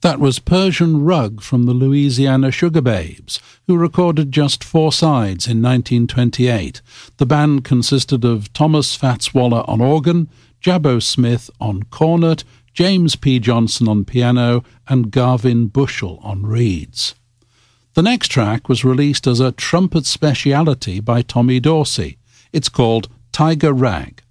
That was Persian Rug from the Louisiana Sugar Babes, who recorded just 4 sides in 1928. The band consisted of Thomas Fats Waller on organ, Jabbo Smith on cornet, James P. Johnson on piano, and Garvin Bushell on reeds. The next track was released as a trumpet speciality by Tommy Dorsey. It's called Tiger Rag.